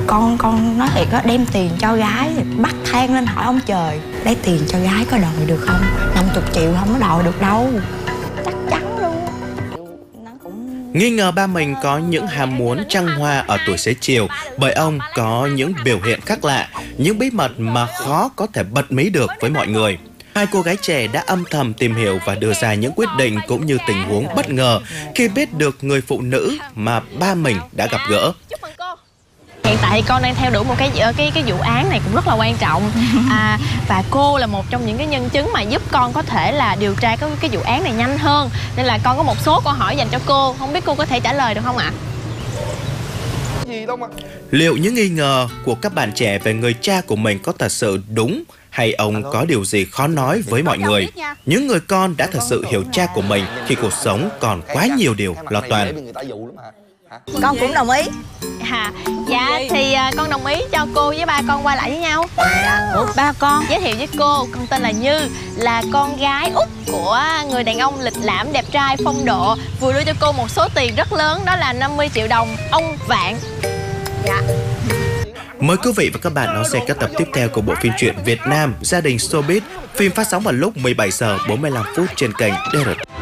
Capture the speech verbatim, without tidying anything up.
con con nói thiệt á, đem tiền cho gái thì bắt than lên hỏi ông trời, lấy tiền cho gái có đòi được không? năm mươi triệu không có đòi được đâu, chắc chắn luôn. Nghi ngờ ba mình có những ham muốn trăng hoa ở tuổi xế chiều bởi ông có những biểu hiện khác lạ, những bí mật mà khó có thể bật mí được với mọi người. Hai cô gái trẻ đã âm thầm tìm hiểu và đưa ra những quyết định cũng như tình huống bất ngờ khi biết được người phụ nữ mà ba mình đã gặp gỡ. Hiện tại thì con đang theo đuổi một cái cái cái vụ án này cũng rất là quan trọng, à, và cô là một trong những cái nhân chứng mà giúp con có thể là điều tra cái cái vụ án này nhanh hơn, nên là con có một số câu hỏi dành cho cô, không biết cô có thể trả lời được không ạ? Liệu những nghi ngờ của các bạn trẻ về người cha của mình có thật sự đúng hay ông có điều gì khó nói với mọi người? Những người con đã thật sự hiểu cha của mình khi cuộc sống còn quá nhiều điều lo toan. Con cũng đồng ý. À, dạ thì uh, con đồng ý cho cô với ba con qua lại với nhau. Ủa ba con? Giới thiệu với cô, con tên là Như, là con gái út của người đàn ông lịch lãm đẹp trai phong độ vừa đưa cho cô một số tiền rất lớn, đó là năm mươi triệu đồng, ông Vạn. Dạ. Mời quý vị và các bạn đón xem các tập tiếp theo của bộ phim truyện Việt Nam Gia đình Showbiz. Phim phát sóng vào lúc mười bảy giờ bốn mươi lăm phút trên kênh đê rờ tê.